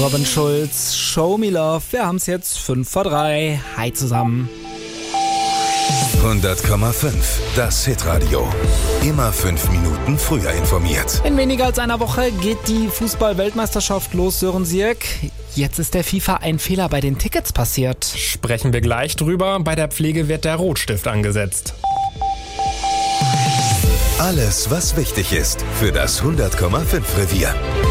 Robin Schulz, Show Me Love. Wir haben es jetzt 5:03. Hi zusammen. 100,5, das Hitradio. Immer 5 Minuten früher informiert. In weniger als einer Woche geht die Fußball-Weltmeisterschaft los, Sören Sierk. Jetzt ist der FIFA ein Fehler bei den Tickets passiert. Sprechen wir gleich drüber. Bei der Pflege wird der Rotstift angesetzt. Alles, was wichtig ist für das 100,5 Revier.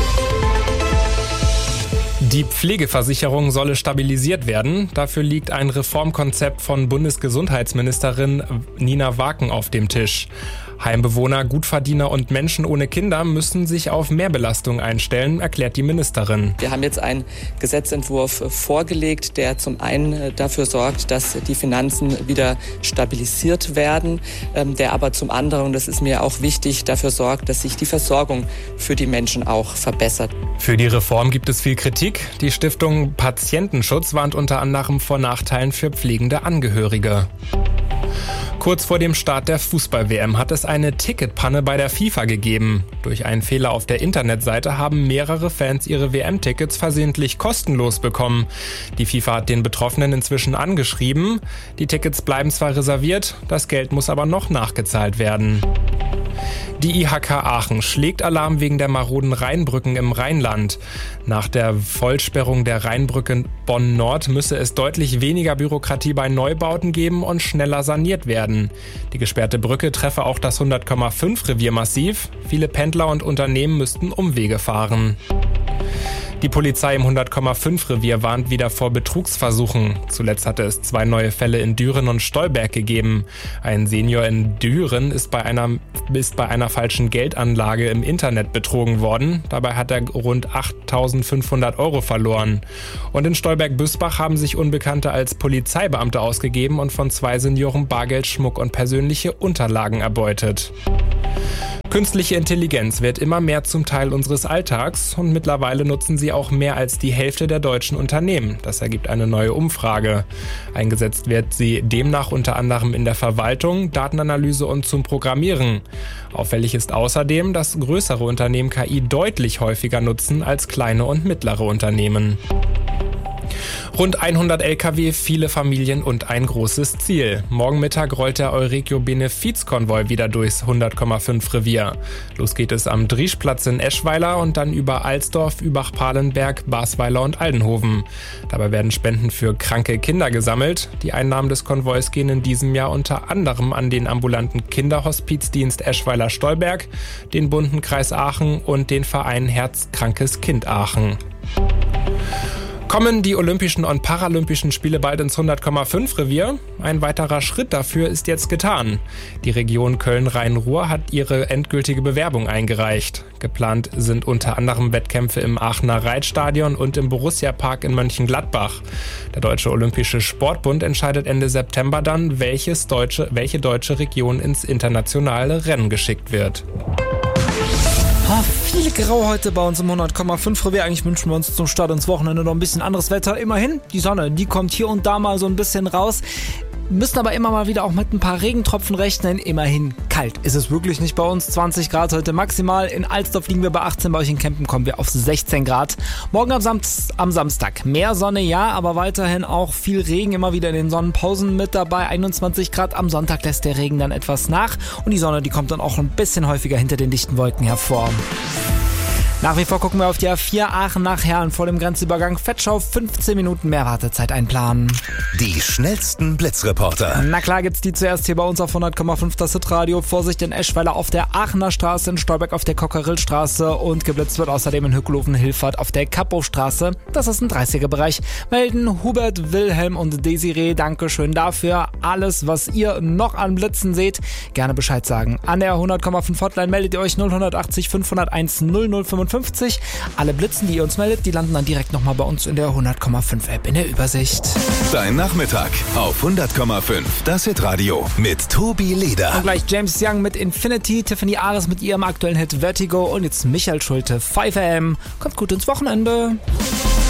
Die Pflegeversicherung solle stabilisiert werden. Dafür liegt ein Reformkonzept von Bundesgesundheitsministerin Nina Waken auf dem Tisch. Heimbewohner, Gutverdiener und Menschen ohne Kinder müssen sich auf Mehrbelastung einstellen, erklärt die Ministerin. Wir haben jetzt einen Gesetzentwurf vorgelegt, der zum einen dafür sorgt, dass die Finanzen wieder stabilisiert werden, der aber zum anderen, und das ist mir auch wichtig, dafür sorgt, dass sich die Versorgung für die Menschen auch verbessert. Für die Reform gibt es viel Kritik. Die Stiftung Patientenschutz warnt unter anderem vor Nachteilen für pflegende Angehörige. Kurz vor dem Start der Fußball-WM hat es eine Ticketpanne bei der FIFA gegeben. Durch einen Fehler auf der Internetseite haben mehrere Fans ihre WM-Tickets versehentlich kostenlos bekommen. Die FIFA hat den Betroffenen inzwischen angeschrieben. Die Tickets bleiben zwar reserviert, das Geld muss aber noch nachgezahlt werden. Die IHK Aachen schlägt Alarm wegen der maroden Rheinbrücken im Rheinland. Nach der Vollsperrung der Rheinbrücke Bonn-Nord müsse es deutlich weniger Bürokratie bei Neubauten geben und schneller saniert werden. Die gesperrte Brücke treffe auch das 100,5 Reviermassiv. Viele Pendler und Unternehmen müssten Umwege fahren. Die Polizei im 100,5 Revier warnt wieder vor Betrugsversuchen. Zuletzt hatte es 2 neue Fälle in Düren und Stolberg gegeben. Ein Senior in Düren ist bei einer falschen Geldanlage im Internet betrogen worden. Dabei hat er rund 8.500 € verloren. Und in Stolberg-Büsbach haben sich Unbekannte als Polizeibeamte ausgegeben und von 2 Senioren Bargeld, Schmuck und persönliche Unterlagen erbeutet. Künstliche Intelligenz wird immer mehr zum Teil unseres Alltags und mittlerweile nutzen sie auch mehr als die Hälfte der deutschen Unternehmen. Das ergibt eine neue Umfrage. Eingesetzt wird sie demnach unter anderem in der Verwaltung, Datenanalyse und zum Programmieren. Auffällig ist außerdem, dass größere Unternehmen KI deutlich häufiger nutzen als kleine und mittlere Unternehmen. Rund 100 LKW, viele Familien und ein großes Ziel. Morgen Mittag rollt der Euregio Benefizkonvoi wieder durchs 100,5 Revier. Los geht es am Drieschplatz in Eschweiler und dann über Alsdorf, Übach-Palenberg, Basweiler und Aldenhoven. Dabei werden Spenden für kranke Kinder gesammelt. Die Einnahmen des Konvois gehen in diesem Jahr unter anderem an den ambulanten Kinderhospizdienst Eschweiler-Stolberg, den bunten Kreis Aachen und den Verein Herzkrankes Kind Aachen. Kommen die Olympischen und Paralympischen Spiele bald ins 100,5 Revier? Ein weiterer Schritt dafür ist jetzt getan. Die Region Köln-Rhein-Ruhr hat ihre endgültige Bewerbung eingereicht. Geplant sind unter anderem Wettkämpfe im Aachener Reitstadion und im Borussia-Park in Mönchengladbach. Der Deutsche Olympische Sportbund entscheidet Ende September dann, welche deutsche Region ins internationale Rennen geschickt wird. Viel Grau heute bei uns im 100,5 Revier. Eigentlich wünschen wir uns zum Start ins Wochenende noch ein bisschen anderes Wetter. Immerhin, die Sonne, die kommt hier und da mal so ein bisschen raus. Müssen aber immer mal wieder auch mit ein paar Regentropfen rechnen. Immerhin kalt ist es wirklich nicht bei uns. 20 Grad heute maximal. In Alsdorf liegen wir bei 18, bei euch in Kempen kommen wir auf 16 Grad. Morgen am Samstag mehr Sonne, ja, aber weiterhin auch viel Regen. Immer wieder in den Sonnenpausen mit dabei. 21 Grad. Am Sonntag lässt der Regen dann etwas nach. Und die Sonne, die kommt dann auch ein bisschen häufiger hinter den dichten Wolken hervor. Nach wie vor gucken wir auf die A4 Aachen nach Herrn vor dem Grenzübergang Vetschau. 15 Minuten mehr Wartezeit einplanen. Die schnellsten Blitzreporter. Na klar gibt's die zuerst hier bei uns auf 100,5 das Hitradio. Vorsicht in Eschweiler auf der Aachener Straße, in Stolberg auf der Cockerillstraße und geblitzt wird außerdem in Hückelhofen-Hilfert auf der Kappowstraße. Das ist ein 30er-Bereich. Melden Hubert, Wilhelm und Desiree. Dankeschön dafür. Alles, was ihr noch an Blitzen seht, gerne Bescheid sagen. An der 100,5 Hotline meldet ihr euch 0180 501 0055. Alle Blitzen, die ihr uns meldet, die landen dann direkt nochmal bei uns in der 100,5 App in der Übersicht. Dein Nachmittag auf 100,5 das Hitradio mit Tobi Leder. Und gleich James Young mit Infinity, Tiffany Ares mit ihrem aktuellen Hit Vertigo und jetzt Michael Schulte 5am. Kommt gut ins Wochenende.